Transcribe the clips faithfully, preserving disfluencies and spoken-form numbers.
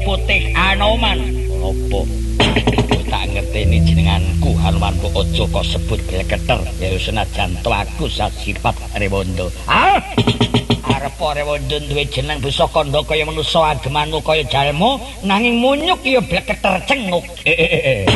putih Anoman. Apa? Tak ngerteni jenenganku Hanuman kok aja kok sebut Bleketer ya senajan to aku sifat Rewondo. Ah! Arep Rewondo duwe jeneng bisa kandha kaya manusa agemanmu kaya jalma nanging munyuk ya Bleketer cenguk. Eh eh eh.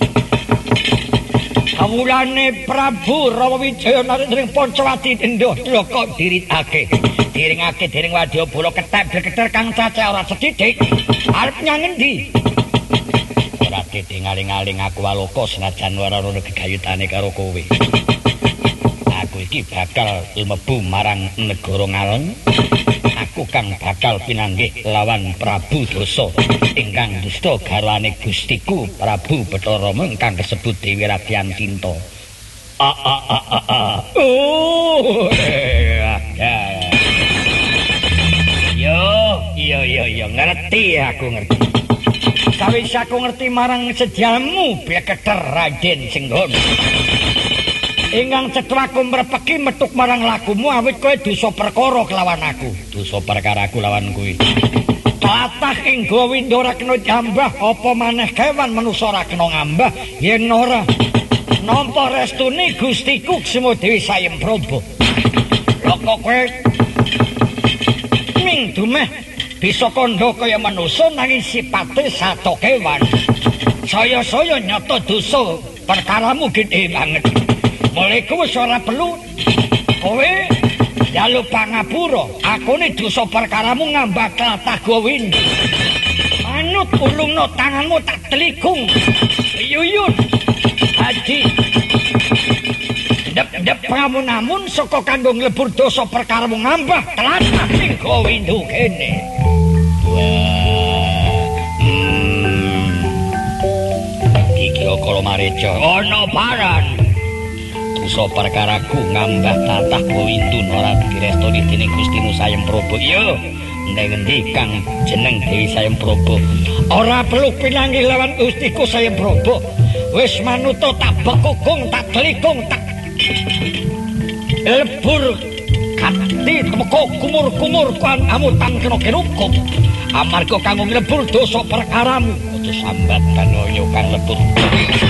Kawulane Prabu Rawawijaya Narendra Pancawati Endho Dlaka diritake. Diringake dening Wadyabala ketek Bleketer kang cacah ora sethithik. Arep nyang endi? Ora didingaling-aling aku Waloka senajan ora ana gegayutane karo kowe. Aku iki bakal mlebu marang negara Ngalon. Aku kang bakal pinanggih lawan Prabu Dosa ingkang dusta garwane Gustiku Prabu Bathara ingkang kasebut Dewi Radyan Tinta. Ah ah ah ah. ah. Oh. Ya. Yo, iya iya iya ngerti aku ngerti. Sawise aku ngerti marang sejamu Bleketer Raden Senggon. Ingkang cethaku mrepeki metuk marang lakumu awit kowe dosa perkara kelawan aku. Dosa perkaraku lawan kowe. Tlatah ing Gowindo ora kena jambah apa maneh kewan manusa ora kena ngambah yen ora nampa restune Gustiku Ksema Dewi Sayempraba. Lha kok kowe ming dumeh bisa kandha kaya manusa nanging sipate sato kewan. Saya-saya nyata dosa perkaramu gedhe banget. Mulai kowe ora perlu kowe njaluk pangapura. Akune dosa perkaramu ngambah tlatah Gowindo. Manut ulungno tanganmu tak telikung. Yuyun. Haji. Dep-dep namun saka kanggo nglebur dosa perkaramu ngambah tlatah ing Gowindo kene. Iki kala mareja ana paran. Dosa perkaraku ngambah tlatah Gowindo ora direstoni dening Gustinu Sayempraba. Yo, ndek endi kang jeneng Dewi Sayempraba? Ora perlu pinanggih lawan Gustiku Sayempraba. Wis manuta tak bekukung, tak telikung, tak lebur kanthi temeko kumur-kumur kan amutan kena kirukum. Amarga kanggo nglebur dosa perkaramu. Aja sambat kanoyo kang lebur.